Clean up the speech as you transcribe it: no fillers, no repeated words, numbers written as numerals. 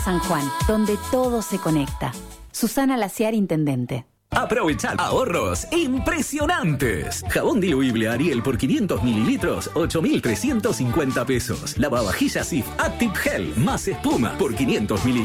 San Juan, donde todo se conecta. Susana Laciar, intendente. Aprovechad ahorros impresionantes. Jabón diluible Ariel por 500 mililitros, 8.350 pesos. Lavavajillas Cif Active Gel más espuma por 500 mililitros.